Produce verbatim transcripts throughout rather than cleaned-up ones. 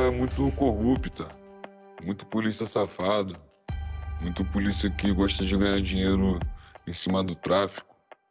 é muito corrupta, muito polícia safado, muito polícia que gosta de ganhar dinheiro em cima do tráfico.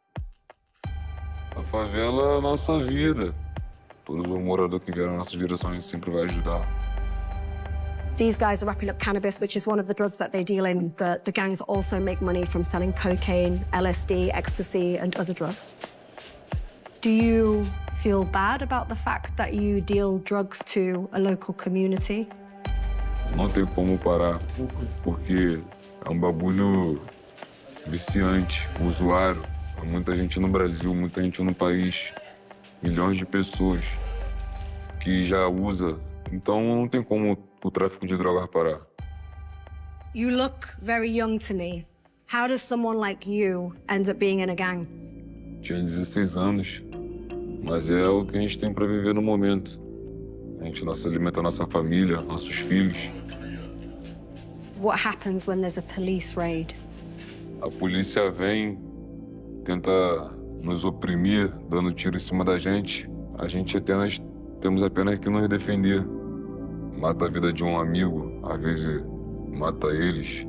A favela é a nossa vida. Todos os moradores que vieram na nossa direção, a gente sempre vai ajudar. These guys are wrapping up cannabis, which is one of the drugs that they deal in, but the gangs also make money from selling cocaine, L S D, ecstasy, and other drugs. Do you feel bad about the fact that you deal drugs to a local community? Não tem como parar, porque é um bagulho viciante, usuário. Há muita gente no Brasil, muita gente no país, milhões de pessoas que já usa. Então não tem como o tráfico de drogas parar. You look very young to me. How does someone like you end up being in a gang? Tinha dezesseis anos, mas é o que a gente tem para viver no momento. A gente nossa, alimenta a nossa família, nossos filhos. What happens when there's a police raid? A polícia vem, tenta nos oprimir, dando tiro em cima da gente. A gente apenas, temos apenas que nos defender. Mata a vida de um amigo, às vezes mata eles.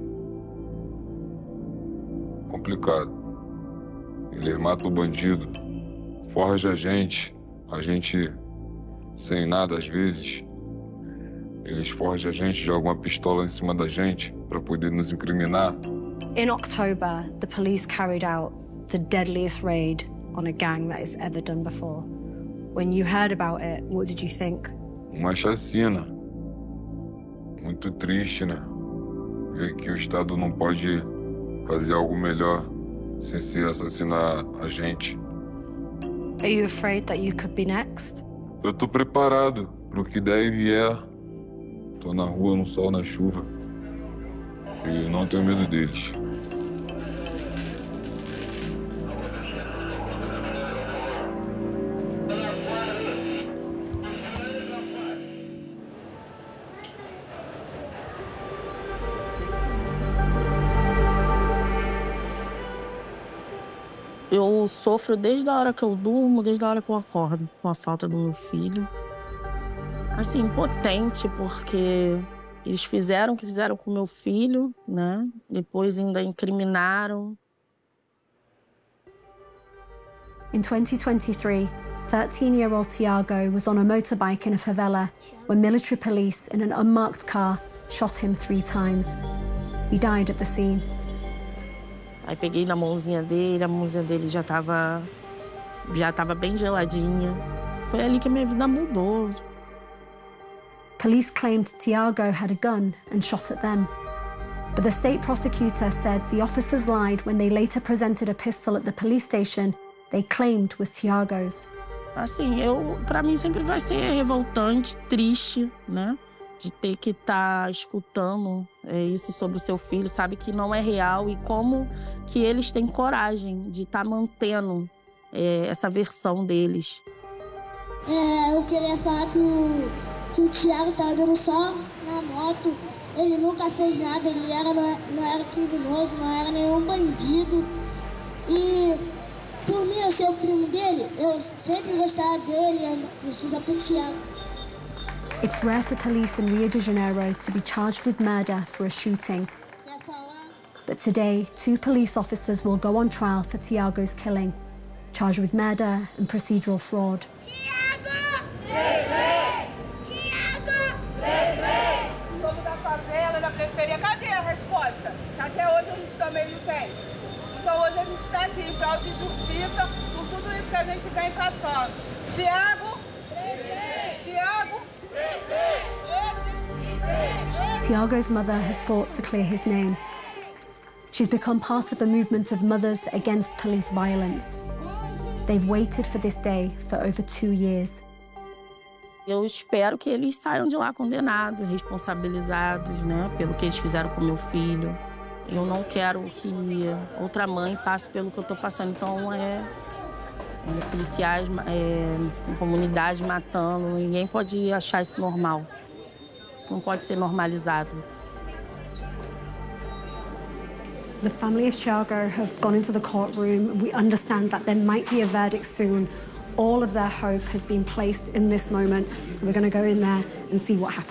Complicado. Eles matam o bandido, forja a gente, a gente sem nada às vezes. Eles forjam a gente, jogam uma pistola em cima da gente para poder nos incriminar. In October, the police carried out the deadliest raid on a gang that has ever done before. When you heard about it, what did you think? Uma chacina. Muito triste, né? Ver que o Estado não pode fazer algo melhor sem se assassinar a gente. Are you afraid that you could be next? Eu tô preparado pro que der e vier. Tô na rua, no sol, na chuva. E não tenho medo deles. Eu sofro desde a hora que eu durmo, desde a hora que eu acordo, com a falta do meu filho. Assim, impotente, porque eles fizeram o que fizeram com meu filho, né? Depois ainda incriminaram. In twenty twenty-three, thirteen-year-old Tiago was on a motorbike in a favela when military police in an unmarked car shot him three times. He died at the scene. Aí peguei na mãozinha dele, a mãozinha dele já estava já tava bem geladinha. Foi ali que a minha vida mudou. Police claimed Tiago had a gun and shot at them. But the state prosecutor said the officers lied when they later presented a pistol at the police station they claimed was Tiago's. Assim, eu, pra mim sempre vai ser revoltante, triste, né? De ter que estar tá escutando é, isso sobre o seu filho, sabe que não é real e como que eles têm coragem de estar tá mantendo é, essa versão deles. É, eu queria falar que o, que o Tiago tá andando só na moto, ele nunca fez nada, ele era, não, não era criminoso, não era nenhum bandido. E por mim, eu ser o primo dele, eu sempre gostava dele e precisa pro Tiago. It's rare for police in Rio de Janeiro to be charged with murder for a shooting. But today, two police officers will go on trial for Tiago's killing, charged with murder and procedural fraud. Tiago! Presente! Tiago! Presente! O nome da favela, da periferia, cadê a resposta? Até hoje a gente também não tem. Então hoje a gente está aqui em prol de justiça por tudo isso que a gente vem passando. Tiago! Presente! Tiago! Tiago's mother has fought to clear his name. She's become part of a movement of mothers against police violence. They've waited for this day for over two years. Eu espero que eles saiam de lá condenados, responsabilizados, né, pelo que eles fizeram com meu filho. Eu não quero que outra mãe passe pelo que eu estou passando, então é... policiais é, em comunidade matando, ninguém pode achar isso normal. Isso não pode ser normalizado. The family of Tiago have gone into the courtroom. We understand that there might be a verdict soon. All of their hope has been placed in this moment, so we're going to go in there and see what happens.